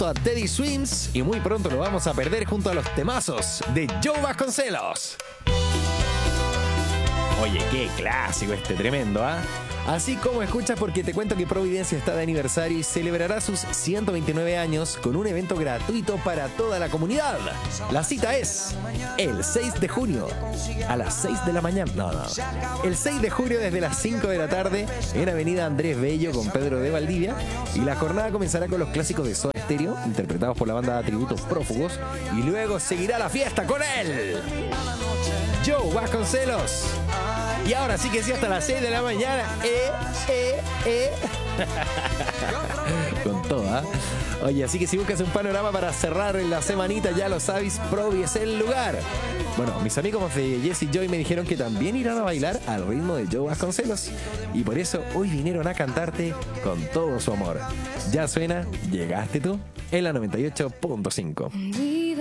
junto a Teddy Swims y muy pronto lo vamos a perder junto a los temazos de Joe Vasconcelos. Oye, qué clásico este tremendo, ¿ah? Así como escuchas, porque te cuento que Providencia está de aniversario y celebrará sus 129 años con un evento gratuito para toda la comunidad. La cita es el 6 de junio a las 6 de la mañana. No. El 6 de junio desde las 5 de la tarde en Avenida Andrés Bello con Pedro de Valdivia. Y la jornada comenzará con los clásicos de Soda Stereo, interpretados por la banda de Tributos Prófugos. Y luego seguirá la fiesta con él, Joe Vasconcelos. Y ahora sí que sí, hasta las 6 de la mañana. Con toda. Oye, así que si buscas un panorama para cerrar en la semanita, ya lo sabes, Provi es el lugar. Bueno, mis amigos de Jesse Joy me dijeron que también irán a bailar al ritmo de Joe Vasconcelos. Y por eso hoy vinieron a cantarte con todo su amor. Ya suena Llegaste tú en la 98.5.